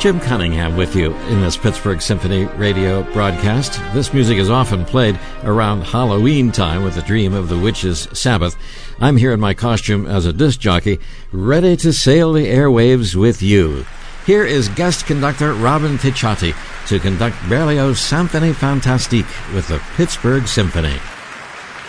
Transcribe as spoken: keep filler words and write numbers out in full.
Jim Cunningham with you in this Pittsburgh Symphony radio broadcast. This music is often played around Halloween time with the Dream of the Witch's Sabbath. I'm here in my costume as a disc jockey, ready to sail the airwaves with you. Here is guest conductor Robin Ticciati to conduct Berlioz' Symphonie Fantastique with the Pittsburgh Symphony.